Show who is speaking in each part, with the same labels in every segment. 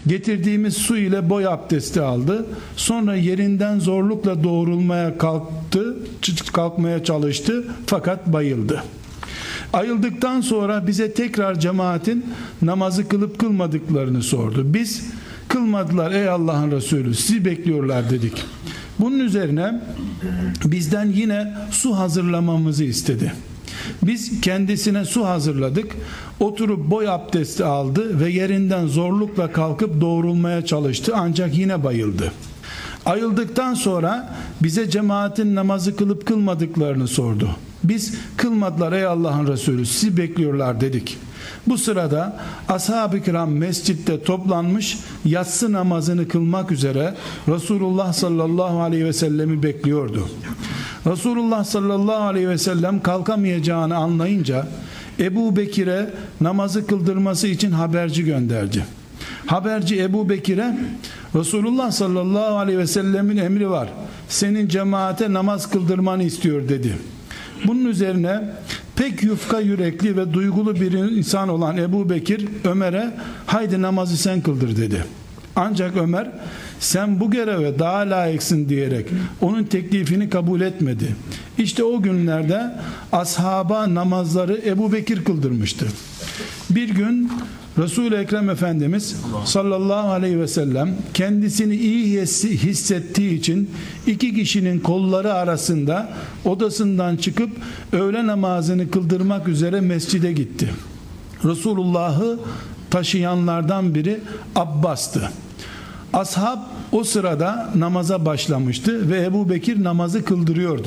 Speaker 1: Getirdiğimiz su ile boy abdesti aldı. Sonra yerinden zorlukla doğrulmaya kalkmaya çalıştı fakat bayıldı. Ayıldıktan sonra bize tekrar cemaatin namazı kılıp kılmadıklarını sordu. Biz kılmadılar ey Allah'ın Resulü, sizi bekliyorlar dedik. Bunun üzerine bizden yine su hazırlamamızı istedi. Biz kendisine su hazırladık. Oturup boy abdesti aldı ve yerinden zorlukla kalkıp doğrulmaya çalıştı ancak yine bayıldı. Ayıldıktan sonra bize cemaatin namazı kılıp kılmadıklarını sordu. Biz kılmadılar ey Allah'ın Resulü, sizi bekliyorlar dedik. Bu sırada ashab-ı kiram mescitte toplanmış, yatsı namazını kılmak üzere Resulullah sallallahu aleyhi ve sellemi bekliyordu. Resulullah sallallahu aleyhi ve sellem kalkamayacağını anlayınca Ebu Bekir'e namazı kıldırması için haberci gönderdi. Haberci Ebu Bekir'e Resulullah sallallahu aleyhi ve sellemin emri var, senin cemaate namaz kıldırmanı istiyor dedi. Bunun üzerine pek yufka yürekli ve duygulu bir insan olan Ebu Bekir Ömer'e haydi namazı sen kıldır dedi. Ancak Ömer sen bu göreve daha layıksın diyerek onun teklifini kabul etmedi. İşte o günlerde ashaba namazları Ebu Bekir kıldırmıştı. Bir gün Resul-i Ekrem Efendimiz sallallahu aleyhi ve sellem kendisini iyi hissettiği için iki kişinin kolları arasında odasından çıkıp öğle namazını kıldırmak üzere mescide gitti. Resulullah'ı taşıyanlardan biri Abbas'tı. Ashab o sırada namaza başlamıştı ve Ebu Bekir namazı kıldırıyordu.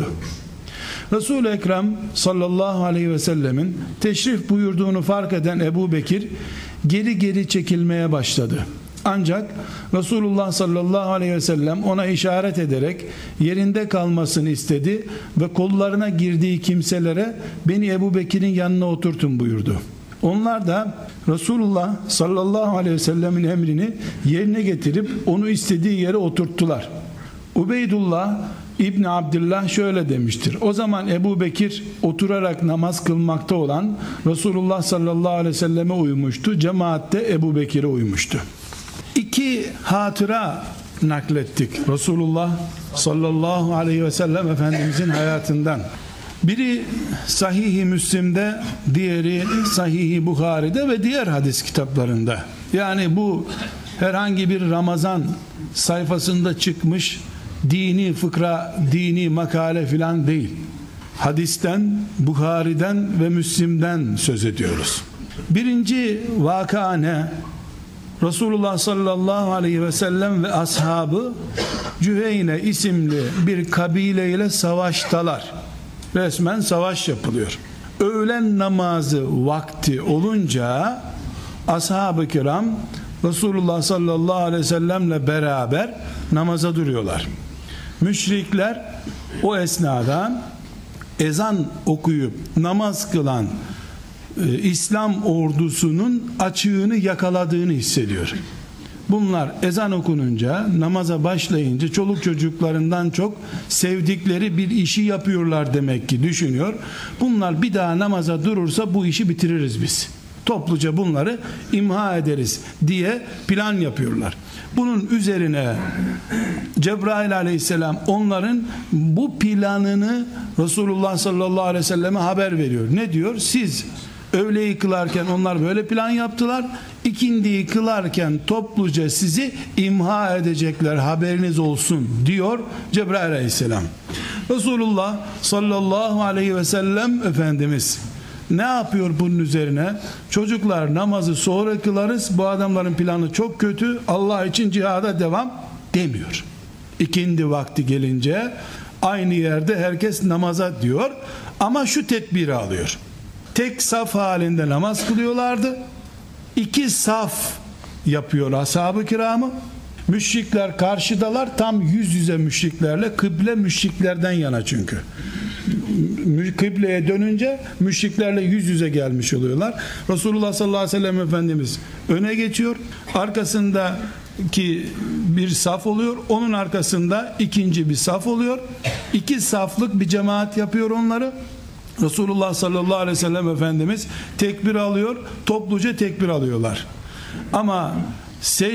Speaker 1: Resul-i Ekrem sallallahu aleyhi ve sellemin teşrif buyurduğunu fark eden Ebu Bekir geri geri çekilmeye başladı. Ancak Resulullah sallallahu aleyhi ve sellem ona işaret ederek yerinde kalmasını istedi ve kollarına girdiği kimselere beni Ebu Bekir'in yanına oturtun buyurdu. Onlar da Resulullah sallallahu aleyhi ve sellemin emrini yerine getirip onu istediği yere oturttular. Ubeydullah İbni Abdullah şöyle demiştir. O zaman Ebu Bekir oturarak namaz kılmakta olan Resulullah sallallahu aleyhi ve selleme uymuştu. Cemaat de Ebu Bekir'e uymuştu. İki hatıra naklettik Resulullah sallallahu aleyhi ve sellem Efendimizin hayatından. Biri Sahih-i Müslim'de, diğeri Sahih-i Buhari'de ve diğer hadis kitaplarında. Yani bu herhangi bir Ramazan sayfasında çıkmış dini fıkra, dini makale filan değil. Hadisten, Buhari'den ve Müslim'den söz ediyoruz. Birinci vaka ne? Resulullah sallallahu aleyhi ve sellem ve ashabı Cüheyne isimli bir kabileyle savaştalar. Resmen savaş yapılıyor. Öğlen namazı vakti olunca ashab-ı kiram Resulullah sallallahu aleyhi ve sellemle beraber namaza duruyorlar. Müşrikler o esnada ezan okuyup namaz kılan İslam ordusunun açığını yakaladığını hissediyor. Bunlar ezan okununca, namaza başlayınca çoluk çocuklarından çok sevdikleri bir işi yapıyorlar demek ki düşünüyor. Bunlar bir daha namaza durursa bu işi bitiririz biz. Topluca bunları imha ederiz diye plan yapıyorlar. Bunun üzerine Cebrail aleyhisselam onların bu planını Resulullah sallallahu aleyhi ve selleme haber veriyor. Ne diyor? Siz öğleyi kılarken onlar böyle plan yaptılar. İkindiyi kılarken topluca sizi imha edecekler, haberiniz olsun diyor Cebrail aleyhisselam. Resulullah sallallahu aleyhi ve sellem Efendimiz ne yapıyor bunun üzerine? Çocuklar namazı sonra kılarız, bu adamların planı çok kötü, Allah için cihada devam demiyor. İkindi vakti gelince aynı yerde herkes namaza diyor ama şu tedbiri alıyor. Tek saf halinde namaz kılıyorlardı. İki saf yapıyor ashab-ı kiramı. Müşrikler karşıdalar, tam yüz yüze müşriklerle, kıble müşriklerden yana çünkü. Kıbleye dönünce müşriklerle yüz yüze gelmiş oluyorlar. Resulullah sallallahu aleyhi ve sellem Efendimiz öne geçiyor. Arkasındaki bir saf oluyor. Onun arkasında ikinci bir saf oluyor. İki saflık bir cemaat yapıyor onları. Resulullah sallallahu aleyhi ve sellem Efendimiz tekbir alıyor. Topluca tekbir alıyorlar. Ama